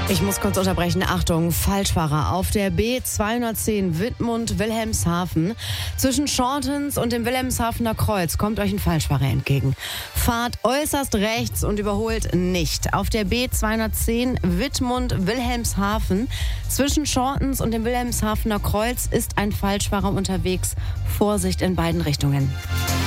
Ich muss kurz unterbrechen. Achtung, Falschfahrer auf der B210 Wittmund-Wilhelmshaven. Zwischen Shortens und dem Wilhelmshavener Kreuz kommt euch ein Falschfahrer entgegen. Fahrt äußerst rechts und überholt nicht. Auf der B210 Wittmund-Wilhelmshaven. Zwischen Shortens und dem Wilhelmshavener Kreuz ist ein Falschfahrer unterwegs. Vorsicht in beiden Richtungen.